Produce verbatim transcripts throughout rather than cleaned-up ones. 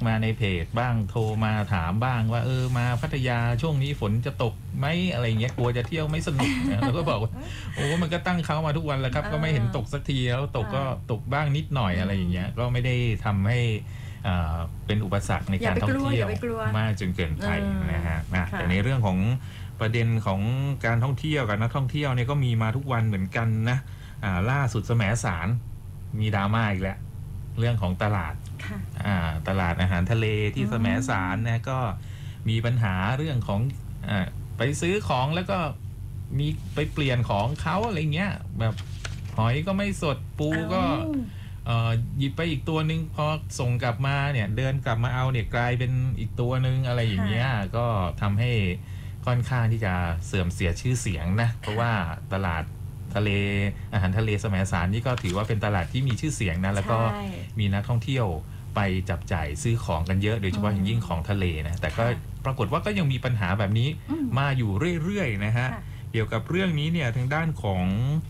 มาในเพจบ้างโทรมาถามบ้างว่าเออมาพัทยาช่วงนี้ฝนจะตกไหมอะไรเงี้ยกลัวจะเที่ยวไม่สนุกนะเราก็บอกว่าโอ้มันก็ตั้งเขามาทุกวันแล้วครับก็ไม่เห็นตกสักทีแล้วตกก็ตกบ้างนิดหน่อยอะไรอย่างเงี้ยก็ไม่ได้ทำให้เป็นอุปสรรคในการท่องเที่ยวมากจนเกินไปนะฮะแต่ในเรื่องของประเด็นของการท่องเที่ยวกับนักท่องเที่ยวเนี่ยก็มีมาทุกวันเหมือนกันนะล่าสุดแสมสารมีดราม่าอีกแล้วเรื่องของตลาดตลาดอาหารทะเลที่แสมสารนะก็มีปัญหาเรื่องของไปซื้อของแล้วก็มีไปเปลี่ยนของเขาอะไรเงี้ยแบบหอยก็ไม่สดปูก็หยิบไปอีกตัวนึงพอส่งกลับมาเนี่ยเดินกลับมาเอาเนี่ยกลายเป็นอีกตัวนึงอะไรอย่างเงี้ยก็ทำให้ค่อนข้างที่จะเสื่อมเสียชื่อเสียงนะเพราะว่าตลาดทะเลอาหารทะเลแสมสารนี่ก็ถือว่าเป็นตลาดที่มีชื่อเสียงนะแล้วก็มีนักท่องเที่ยวไปจับจ่ายซื้อของกันเยอะโดยเฉพาะอย่างยิ่งของทะเลนะแต่ก็ปรากฏว่าก็ยังมีปัญหาแบบนี้มาอยู่เรื่อยๆนะฮะเกี่ยวกับเรื่องนี้เนี่ยทางด้านของ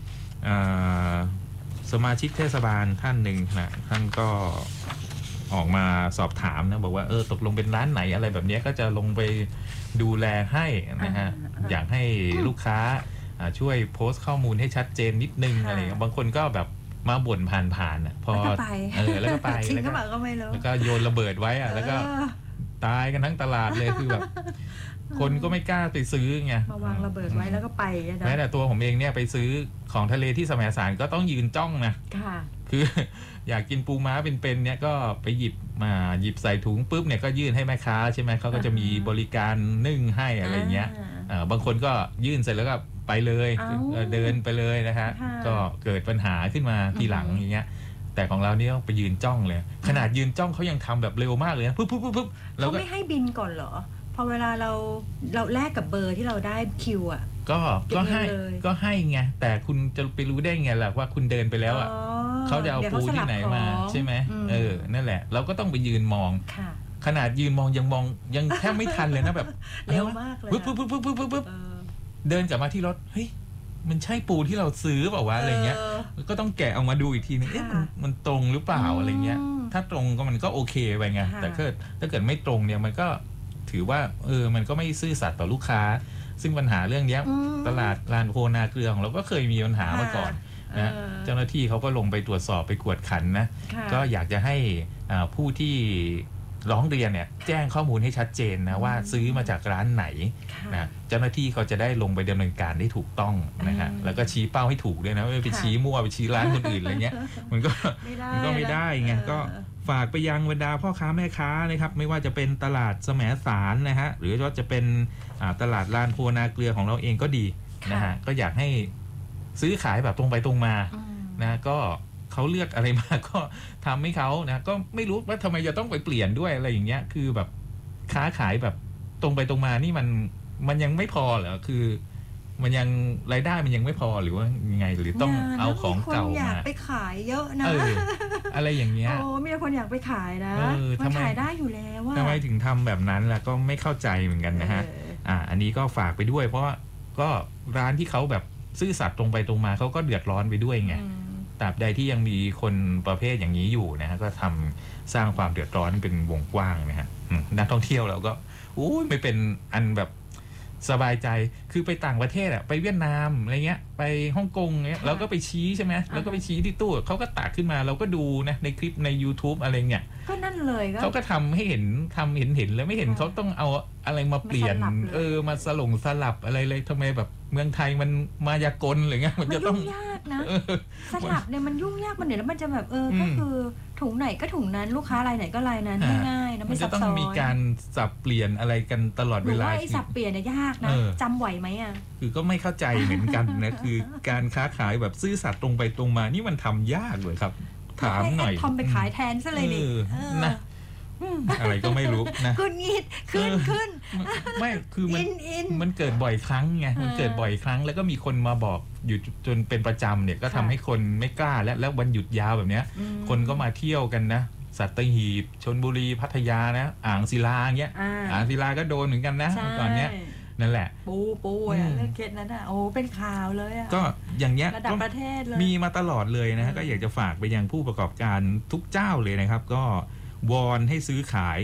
สมาชิกเทศบาลท่านหนึ่งนะท่านก็ออกมาสอบถามนะบอกว่าเออตกลงเป็นร้านไหนอะไรแบบนี้ก็จะลงไปดูแลให้นะฮะอยากให้ลูกค้าช่วยโพสต์ข้อมูลให้ชัดเจนนิดนึงอะไรบางคนก็แบบมาบ่นผ่านๆอ่ะพอเออแล้วก็ไปแล้วก็แล้วก็โยนระเบิดไว้อ่ะแล้วก็ตายกันทั้งตลาดเลยคือแบบคนก็ไม่กล้าไปซื้อไงมาวางระเบิดไว้แล้วก็ไปแม้แต่ตัวผมเองเนี่ยไปซื้อของทะเลที่แสมสารก็ต้องยืนจ้องนะคืออยากกินปูม้าเป็นๆเนี่ยก็ไปหยิบมาหยิบใส่ถุงปุ๊บเนี่ยก็ยื่นให้แม่ค้าใช่ไหมเขาก็จะมีบริการนึ่งให้อะไรเงี้ยบางคนก็ยื่นเสร็จแล้วก็ไปเลยเดินไปเลยนะฮะก็เกิดปัญหาขึ้นมาทีหลังอย่างเงี้ยแต่ของเราเนี่ยไปยืนจ้องเลยขนาดยืนจ้องเขายังทำแบบเร็วมากเลยนะปุ๊บปุ๊บปุ๊บปุ๊บเขาไม่ให้บินก่อนเหรอพอเวลาเราเราแลกกับเบอร์ที่เราได้คิวอ่ะก็ก็ให้ก็ให้ไงแต่คุณจะไปรู้ได้ไงล่ะว่าคุณเดินไปแล้วอ่ะเขาจะเอาปูที่ไหนมาใช่ไหมเออนั่นแหละเราก็ต้องไปยืนมองขนาดยืนมองยังมองยังแทบไม่ทันเลยนะแบบเร็วมากเลยปุ๊บปุ๊บปุ๊บปุ๊บปุ๊บปุ๊บเดินกลับมาที่รถเฮ้ยมันใช่ปูที่เราซื้อเปล่าวะอะไรเงี้ยก็ต้องแกะออกมาดูอีกทีนึงเอ๊ะมันมันตรงหรือเปล่าอะไรเงี้ยถ้าตรงก็มันก็โอเคไปไงแต่ถ้าถ้าเกิดไม่ตรงเนี่ยมันก็ถือว่าเออมันก็ไม่ซื่อสัตย์ต่อลูกค้าซึ่งปัญหาเรื่องนี้ตลาดลานโพนาเกลือของเราก็เคยมีปัญหามาก่อนนะเจ้าหน้าที่เขาก็ลงไปตรวจสอบไปกวดขันนะก็อยากจะให้ผู้ที่ร้องเรียนเนี่ยแจ้งข้อมูลให้ชัดเจนนะว่าซื้อมาจากร้านไหนนะเจ้าหน้าที่เขาจะได้ลงไปดำเนินการได้ถูกต้องนะฮะแล้วก็ชี้เป้าให้ถูกด้วยนะไม่ไปชี้มั่วไปชี้ร้านคนอื่นอะไรเงี้ยมันก็มันก็ไม่ได้ไงก็ฝากไปยังบรรดาพ่อค้าแม่ค้านะครับไม่ว่าจะเป็นตลาดแสมสารนะฮะหรือว่าจะเป็นตลาดลานโพนาเกลือของเราเองก็ดีนะฮะก็อยากให้ซื้อขายแบบตรงไปตรงมานะก็เขาเลือกอะไรมาก็ทำให้เขานะก็ไม่รู้ว่าทำไมจะต้องไปเปลี่ยนด้วยอะไรอย่างเงี้ยคือแบบค้าขายแบบตรงไปตรงมานี่มันมันยังไม่พอเหรอคือมันยังรายได้มันยังไม่พอหรือว่ายังไงหรือต้องเอาของเก่ามาอยากไปขายเยอะนะอะไรอย่างเงี้ยโอ้มีคนอยากไปขายนะมันขายได้อยู่แล้วว่าทำไมถึงทำแบบนั้นล่ะก็ไม่เข้าใจเหมือนกันนะฮะอ่าอันนี้ก็ฝากไปด้วยเพราะก็ร้านที่เขาแบบซื่อสัตย์ตรงไปตรงมาเขาก็เดือดร้อนไปด้วยไงตราบใดที่ยังมีคนประเภทอย่างนี้อยู่นะฮะก็ทำสร้างความเดือดร้อนเป็นวงกว้างนะฮะนักท่องเที่ยวเราก็อู้ไม่เป็นอันแบบสบายใจคือไปต่างประเทศอะไปเวียดนามอะไรเงี้ยไปฮ่องกงเงี้ยเราก็ไปชี้ใช่ไหมแล้วก็ไปชี้ที่ตู้เขาก็ตักขึ้นมาเราก็ดูนะในคลิปใน YouTube อะไรเงี้ยก็นั่นเลยเขาก็ทำให้เห็นทำเห็นเห็นแล้วไม่เห็นเขาต้องเอาอะไรมาเปลี่ยนเออมาสลงสลับอะไรเลยทำไมแบบเมืองไทยมันมายากลหรือไงมันจะต้องยากนะสลับเนี่ยมันยุ่งยากมันเดี๋ยวแล้วมันจะแบบเออก็คือถุงไหนก็ถุงนั้นลูกค้ารายไหนก็รายนั้นง่ายๆนะไม่ซับซ้อนมันจะต้องมีการสับเปลี่ยนอะไรกันตลอดเวลาไอ้สับเปลี่ยนเนี่ยยากนะจำไหวไหมอ่ะคือก็ไม่เข้าใจเหมือนกันนะคือการค้าขายแบบซื่อสัตย์ตรงไปตรงมานี่มันทำยากเลยครับถามหน่อยทอมไปขายแทนซะเลยดินะอะไรก็ไม่รู้นะขึ้นงิดขึ้นขึ้นไม่คือมันมันเกิดบ่อยครั้งไงมันเกิดบ่อยครั้งแล้วก็มีคนมาบอกอยู่จนเป็นประจำเนี่ยก็ทำให้คนไม่กล้าและแล้ววันหยุดยาวแบบเนี้ยคนก็มาเที่ยวกันนะสัตหีบชลบุรีพัทยานะอ่างศิลาเงี้ยอ่างศิลาก็โดนเหมือนกันนะตอนเนี้ยนั่นแหละปูปูอ่ะเรื่องเคสนั้นอ่ะโอ้เป็นข่าวเลยอ่ะก็อย่างเงี้ยระดับประเทศเลยมีมาตลอดเลยนะฮะก็อยากจะฝากไปยังผู้ประกอบการทุกเจ้าเลยนะครับก็วอนให้ซื้อขาย